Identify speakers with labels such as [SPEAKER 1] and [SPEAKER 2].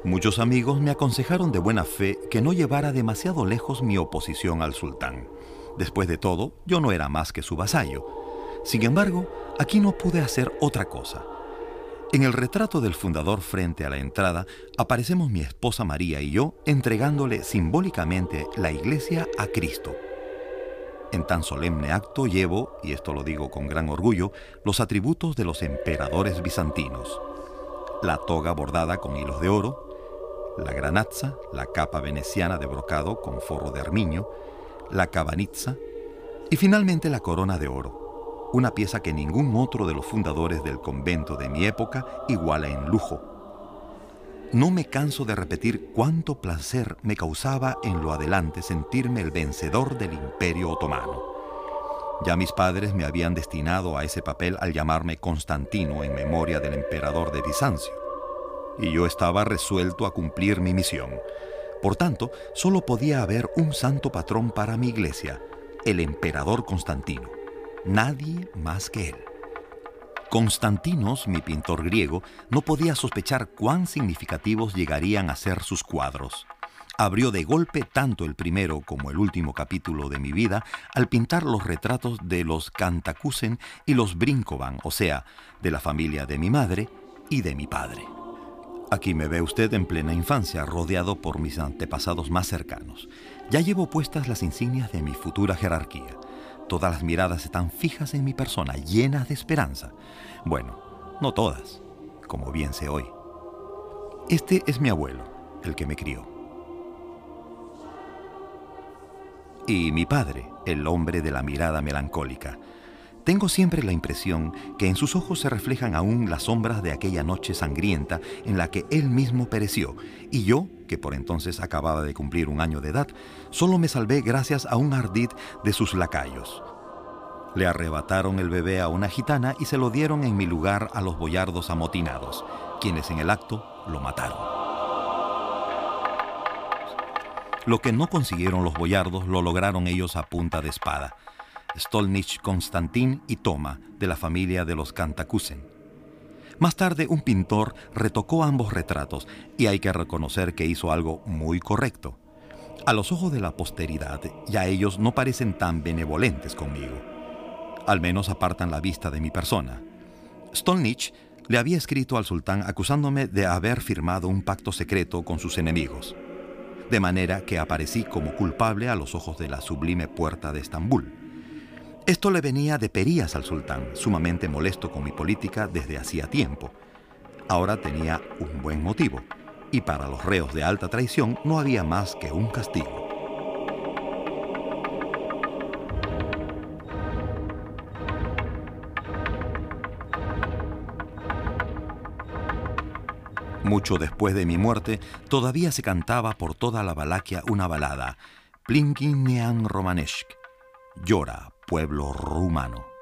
[SPEAKER 1] Muchos amigos me aconsejaron de buena fe que no llevara demasiado lejos mi oposición al sultán. Después de todo, yo no era más que su vasallo. Sin embargo, aquí no pude hacer otra cosa. En el retrato del fundador frente a la entrada, aparecemos mi esposa María y yo entregándole simbólicamente la iglesia a Cristo. En tan solemne acto llevo, y esto lo digo con gran orgullo, los atributos de los emperadores bizantinos. La toga bordada con hilos de oro, la granazza, la capa veneciana de brocado con forro de armiño, la cabanizza y finalmente la corona de oro, una pieza que ningún otro de los fundadores del convento de mi época iguala en lujo. No me canso de repetir cuánto placer me causaba en lo adelante sentirme el vencedor del Imperio Otomano. Ya mis padres me habían destinado a ese papel al llamarme Constantino en memoria del emperador de Bizancio. Y yo estaba resuelto a cumplir mi misión. Por tanto, solo podía haber un santo patrón para mi iglesia, el emperador Constantino. Nadie más que él. Constantinos, mi pintor griego, no podía sospechar cuán significativos llegarían a ser sus cuadros. Abrió de golpe tanto el primero como el último capítulo de mi vida al pintar los retratos de los Cantacuzene y los Brinkovan, o sea, de la familia de mi madre y de mi padre. Aquí me ve usted en plena infancia, rodeado por mis antepasados más cercanos. Ya llevo puestas las insignias de mi futura jerarquía. Todas las miradas están fijas en mi persona, llenas de esperanza. Bueno, no todas, como bien sé hoy. Este es mi abuelo, el que me crió. Y mi padre, el hombre de la mirada melancólica. Tengo siempre la impresión que en sus ojos se reflejan aún las sombras de aquella noche sangrienta en la que él mismo pereció, y yo, que por entonces acababa de cumplir 1 año de edad, solo me salvé gracias a un ardid de sus lacayos. Le arrebataron el bebé a una gitana y se lo dieron en mi lugar a los boyardos amotinados, quienes en el acto lo mataron. Lo que no consiguieron los boyardos lo lograron ellos a punta de espada. Stolnich Konstantin y Toma, de la familia de los Cantacuzene. Más tarde, un pintor retocó ambos retratos y hay que reconocer que hizo algo muy correcto. A los ojos de la posteridad, ya ellos no parecen tan benevolentes conmigo. Al menos apartan la vista de mi persona. Stolnich le había escrito al sultán acusándome de haber firmado un pacto secreto con sus enemigos, de manera que aparecí como culpable a los ojos de la sublime puerta de Estambul. Esto le venía de perías al sultán, sumamente molesto con mi política desde hacía tiempo. Ahora tenía un buen motivo, y para los reos de alta traición no había más que un castigo. Mucho después de mi muerte, todavía se cantaba por toda la Valaquia una balada, Plinkin Nean Romanesk, llora, pueblo rumano.